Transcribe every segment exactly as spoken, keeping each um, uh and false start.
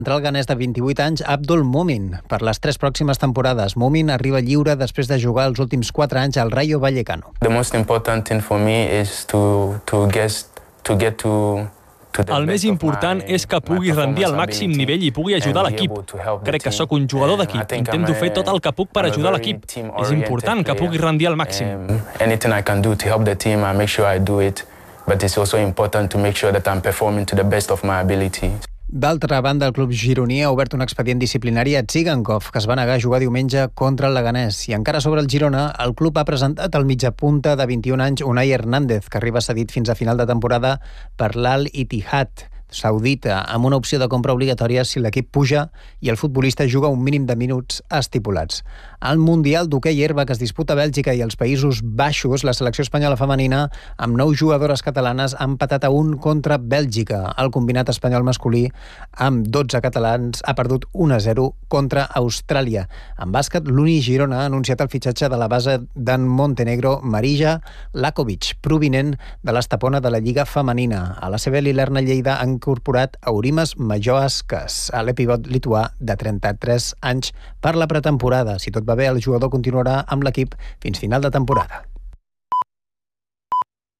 El ganès de vint-i-vuit anys, Abdul Mumin, per les tres pròximes temporades. Mumin arriba lliure després de jugar els últims quatre anys al Rayo Vallecano. The most important thing for me is to to get to get to El més important és que pugui rendir al màxim nivell i pugui ajudar l'equip. Crec que sóc un jugador d'equip. Intento fer tot el que puc per ajudar l'equip. És important que pugui rendir al màxim. Anything I can do to help the team, I make sure I do it. But it's also important to make sure that I'm performing to the best of my ability. D'altra banda, el club gironí ha obert un expedient disciplinari a Tsigankov, que es va negar a jugar diumenge contra el Leganés. I encara sobre el Girona, el club ha presentat el mitjapunta de vint-i-un anys, Unai Hernández, que arriba cedit fins a final de temporada per l'Al Ittihad saudita, amb una opció de compra obligatòria si l'equip puja i el futbolista juga un mínim de minuts estipulats. Al Mundial d'hoquei herba que es disputa a Bèlgica i els Països Baixos, la selecció espanyola femenina, amb nou jugadores catalanes, ha empatat a un contra Bèlgica. El combinat espanyol masculí, amb dotze catalans, ha perdut un a zero contra Austràlia. En bàsquet, l'Uni Girona ha anunciat el fitxatge de la base d'en Montenegro, Marija Lakovic, provinent de l'Estepona de la Lliga Femenina. A la C B l'Ilerna Lleida han incorporat Aurimas Majoaskas, a l'epivot lituà de trenta-tres anys per la pretemporada. Si tot va bé, el jugador continuarà amb l'equip fins final de temporada.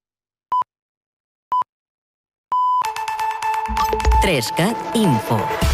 tres cat Info.